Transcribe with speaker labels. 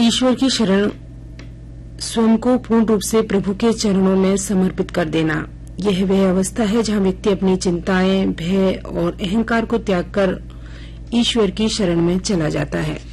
Speaker 1: ईश्वर की शरण स्वयं को पूर्ण रूप से प्रभु के चरणों में समर्पित कर देना, यह वह अवस्था है जहां व्यक्ति अपनी चिंताएं, भय और अहंकार को त्याग कर ईश्वर की शरण में चला जाता है।